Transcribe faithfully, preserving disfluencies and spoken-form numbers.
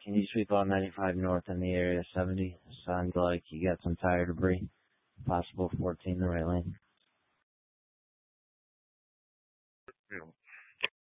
Can you sweep on ninety-five north in the area seventy? Sounds like you got some tire debris. Possible fourteen in the right lane.